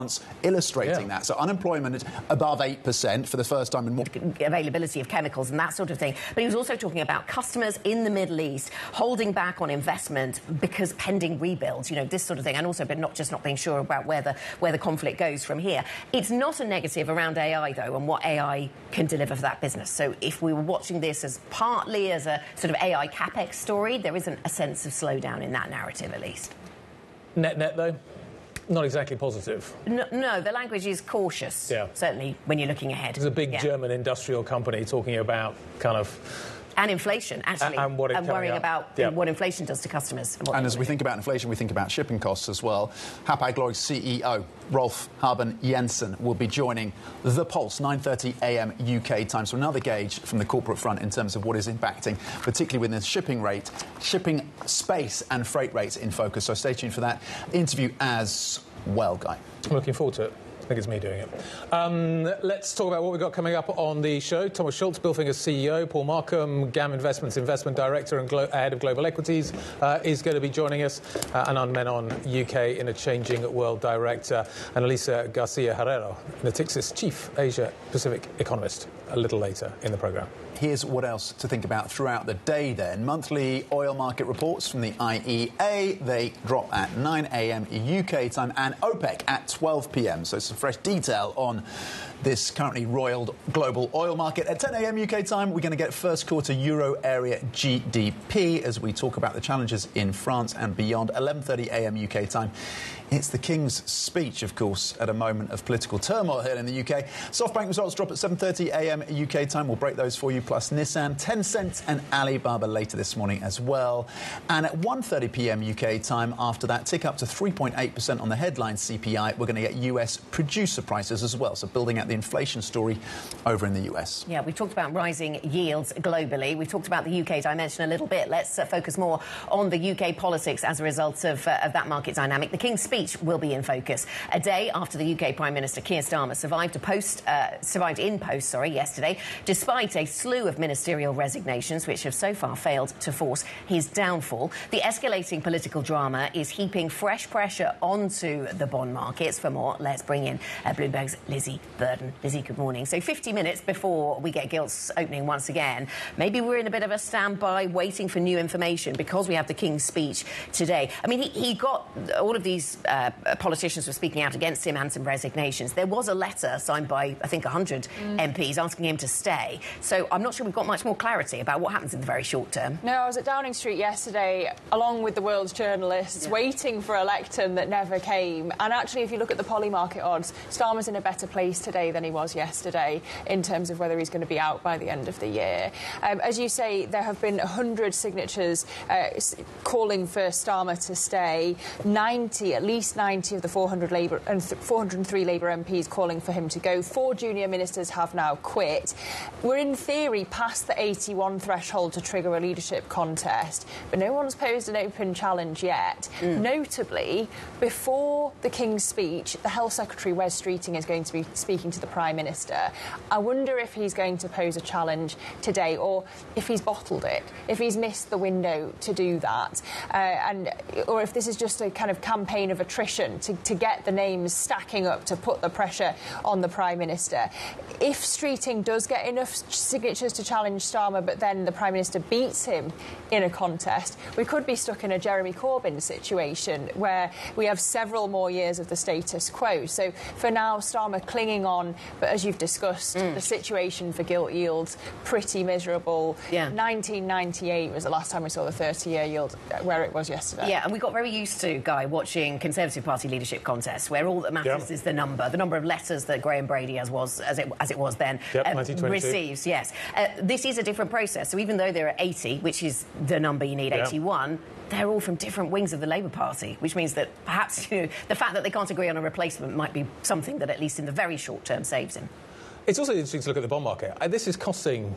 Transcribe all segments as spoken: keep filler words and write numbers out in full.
illustrating yeah. that. So unemployment above eight percent for the first time in more... Availability of chemicals and that sort of thing. But he was also talking about customers in the Middle East holding back on investment because pending rebuilds, you know, this sort of thing, and also but not just not being sure about where the, where the conflict goes from here. It's not a negative around A I, though, and what A I can deliver for that business. So if we were watching this as partly as a sort of A I capex story, there isn't a sense of slowdown in that narrative, at least. Net-net, though? Not exactly positive. No, no, the language is cautious, yeah. certainly, when you're looking ahead. There's a big yeah. German industrial company talking about kind of... And inflation, actually, and, what and worrying up. about yeah. what inflation does to customers. And, and as we think about inflation, we think about shipping costs as well. Hapag-Lloyd's C E O, Rolf Haben Jensen, will be joining The Pulse, nine thirty a m U K time. So another gauge from the corporate front in terms of what is impacting, particularly within the shipping rate, shipping space and freight rates in focus. So stay tuned for that interview as well, Guy. I'm looking forward to it. I think it's me doing it. Um, let's talk about what we've got coming up on the show. Thomas Schultz, Bilfinger's C E O, Paul Markham, G A M Investments Investment Director and Glo Head of Global Equities, uh, is going to be joining us. Uh, Anand Menon, U K in a Changing World Director, and Elisa Garcia Herrero, Natixis Chief Asia Pacific Economist, a little later in the programme. Here's what else to think about throughout the day then. Monthly oil market reports from the I E A. They drop at nine a m U K time, and OPEC at twelve p m. So some fresh detail on this currently roiled global oil market. At ten a m U K time, we're going to get first quarter euro area G D P as we talk about the challenges in France and beyond. eleven thirty a m U K time. It's the King's speech, of course, at a moment of political turmoil here in the U K. SoftBank results drop at seven thirty a m U K time. We'll break those for you, plus Nissan, Tencent and Alibaba later this morning as well. And at one thirty p m U K time, after that, tick up to three point eight percent on the headline C P I. We're going to get U S producer prices as well, so building out the inflation story over in the U S. Yeah, we've talked about rising yields globally. We've talked about the U K dimension a little bit. Let's uh, focus more on the U K politics as a result of, uh, of that market dynamic. The King's speech will be in focus a day after the U K Prime Minister Keir Starmer survived a post, uh, survived in post, sorry, yesterday, despite a slew of ministerial resignations which have so far failed to force his downfall. The escalating political drama is heaping fresh pressure onto the bond markets. For more, let's bring in uh, Bloomberg's Lizzie Burden. Lizzie, good morning. So fifty minutes before we get gilts opening once again, maybe we're in a bit of a standby waiting for new information because we have the King's speech today. I mean, he, he got all of these uh, politicians were speaking out against him and some resignations. There was a letter signed by, I think, one hundred mm. M Ps asking him to stay. So I'm not sure we've got much more clarity about what happens in the very short term. No, I was at Downing Street yesterday, along with the world's journalists, yeah. waiting for a lectern that never came. And actually, if you look at the poly market odds, Starmer's in a better place today than he was yesterday in terms of whether he's going to be out by the end of the year. Um, as you say, there have been one hundred signatures uh, calling for Starmer to stay. ninety, at least ninety of the four hundred Labour and four hundred three Labour M Ps calling for him to go. Four junior ministers have now quit. We're in theory past the eighty-one threshold to trigger a leadership contest, but no one's posed an open challenge yet. Mm. Notably, before the King's speech, the Health Secretary, Wes Streeting, is going to be speaking to the Prime Minister. I wonder if he's going to pose a challenge today, or if he's bottled it, if he's missed the window to do that, uh, and or if this is just a kind of campaign of attrition to, to get the names stacking up to put the pressure on the Prime Minister. If Streeting does get enough signatures to challenge Starmer, but then the Prime Minister beats him in a contest, we could be stuck in a Jeremy Corbyn situation where we have several more years of the status quo. So for now, Starmer clinging on, but as you've discussed, mm. the situation for gilt yields pretty miserable. Yeah. nineteen ninety-eight was the last time we saw the thirty-year yield where it was yesterday. Yeah, and we got very used to, Guy, watching Conservative Party leadership contests where all that matters yep. is the number, the number of letters that Graham Brady, as was as it as it was then, yep, uh, receives. Yes, uh, this is a different process. So even though there are eighty, which is the number you need, yep. eighty-one. They're all from different wings of the Labour Party, which means that perhaps you know, the fact that they can't agree on a replacement might be something that, at least in the very short term, saves him. It's also interesting to look at the bond market. Uh, this is costing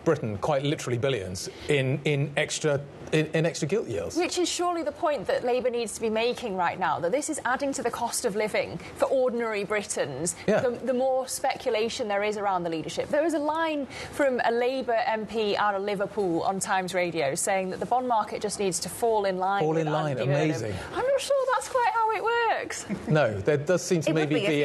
Britain, quite literally billions, in, in extra in, in extra gilt yields. Which is surely the point that Labour needs to be making right now, that this is adding to the cost of living for ordinary Britons, yeah. the, the more speculation there is around the leadership. There was a line from a Labour M P out of Liverpool on Times Radio saying that the bond market just needs to fall in line Fall with in line, Andy amazing. Burnham. I'm not sure that's quite how it works. No, there does seem to It would maybe be be